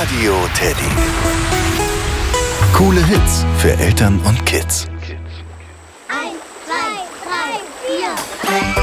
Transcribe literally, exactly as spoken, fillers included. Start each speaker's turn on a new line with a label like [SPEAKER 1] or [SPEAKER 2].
[SPEAKER 1] Radio Teddy. Coole Hits für Eltern und Kids.
[SPEAKER 2] Eins, zwei, drei, vier.